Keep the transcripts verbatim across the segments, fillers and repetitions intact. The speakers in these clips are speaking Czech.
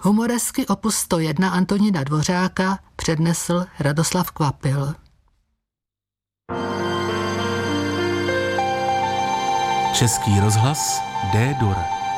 Humoresky opus sto jedna Antonína Dvořáka přednesl Radoslav Kvapil. Český rozhlas D-dur.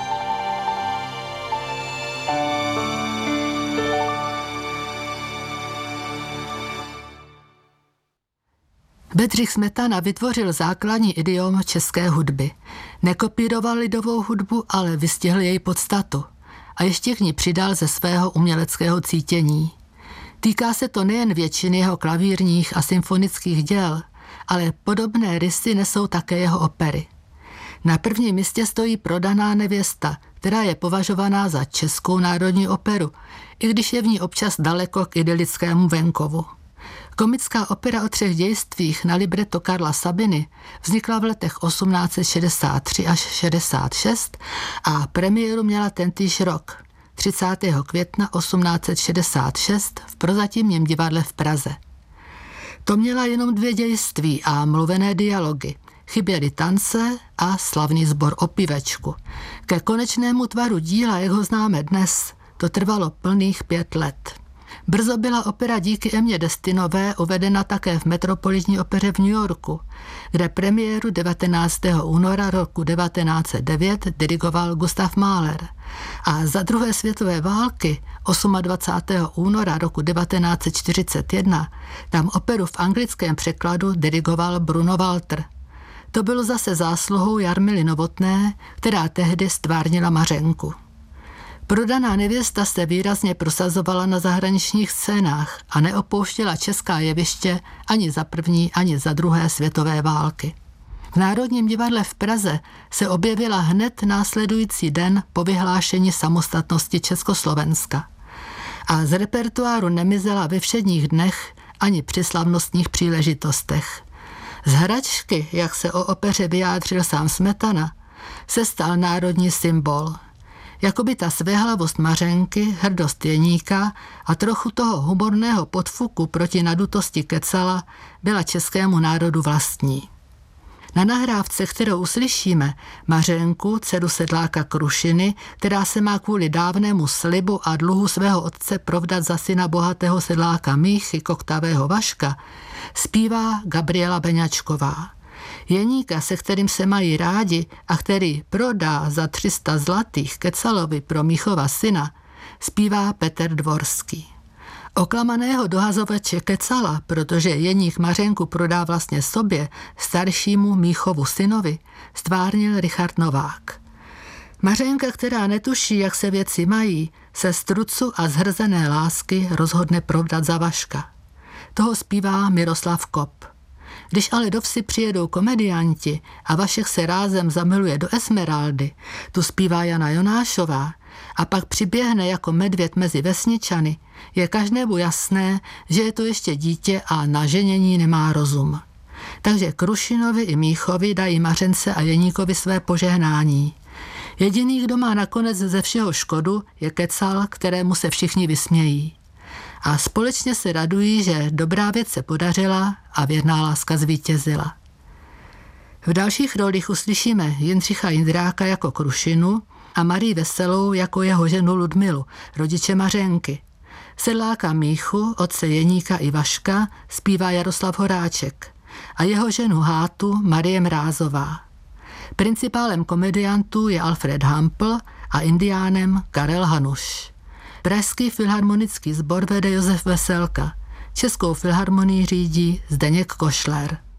Bedřich Smetana vytvořil základní idiom české hudby. Nekopíroval lidovou hudbu, ale vystihl její podstatu. A ještě k ní přidal ze svého uměleckého cítění. Týká se to nejen většiny jeho klavírních a symfonických děl, ale podobné rysy nesou také jeho opery. Na prvním místě stojí Prodaná nevěsta, která je považovaná za českou národní operu, i když je v ní občas daleko k idylickému venkovu. Komická opera o třech dějstvích na libreto Karla Sabiny vznikla v letech osmnáct set šedesát tři až šedesát šest a premiéru měla tentýž rok, třicátého května osmnáct set šedesát šest v Prozatímním divadle v Praze. To měla jenom dvě dějství a mluvené dialogy. Chyběly tance a slavný sbor o pivečku. Ke konečnému tvaru díla, jak ho známe dnes, to trvalo plných pět let. Brzo byla opera díky Emě Destinové uvedena také v Metropolitní opeře v New Yorku, kde premiéru devatenáctého února roku devatenáct set devět dirigoval Gustav Mahler. A za druhé světové války dvacátého osmého února roku devatenáct set čtyřicet jedna tam operu v anglickém překladu dirigoval Bruno Walter. To bylo zase zásluhou Jarmily Novotné, která tehdy stvárnila Mařenku. Prodaná nevěsta se výrazně prosazovala na zahraničních scénách a neopouštěla česká jeviště ani za první, ani za druhé světové války. V Národním divadle v Praze se objevila hned následující den po vyhlášení samostatnosti Československa. A z repertoáru nemizela ve všedních dnech ani při slavnostních příležitostech. Z hračky, jak se o opeře vyjádřil sám Smetana, se stal národní symbol. Jakoby ta svéhlavost Mařenky, hrdost Jeníka a trochu toho humorného podfuku proti nadutosti Kecala byla českému národu vlastní. Na nahrávce, kterou uslyšíme, Mařenku, dceru sedláka Krušiny, která se má kvůli dávnému slibu a dluhu svého otce provdat za syna bohatého sedláka Míchy, koktavého Vaška, zpívá Gabriela Beňačková. Jeníka, se kterým se mají rádi a který prodá za tři sta zlatých Kecalovi pro Míchova syna, zpívá Petr Dvorský. Oklamaného dohazovače Kecala, protože Jeník Mařenku prodá vlastně sobě, staršímu Míchovu synovi, stvárnil Richard Novák. Mařenka, která netuší, jak se věci mají, se z trucu a zhrzené lásky rozhodne provdat za Vaška. Toho zpívá Miroslav Kop. Když ale do vsi přijedou komedianti a Vašek se rázem zamiluje do Esmeraldy, tu zpívá Jana Jonášová, a pak přiběhne jako medvěd mezi vesničany, je každému jasné, že je to ještě dítě a na ženění nemá rozum. Takže Krušinovi i Míchovi dají Mařence a Jeníkovi své požehnání. Jediný, kdo má nakonec ze všeho škodu, je Kecal, kterému se všichni vysmějí. A společně se radují, že dobrá věc se podařila a věrná láska zvítězila. V dalších rolích uslyšíme Jindřicha Jindráka jako Krušinu a Marii Veselou jako jeho ženu Ludmilu, rodiče Mařenky. Sedláka Míchu, otce Jeníka i Vaška, zpívá Jaroslav Horáček a jeho ženu Hátu Marie Mrázová. Principálem komediantů je Alfred Hampl a indiánem Karel Hanuš. Pražský filharmonický sbor vede Josef Veselka. Českou filharmonii řídí Zdeněk Košler.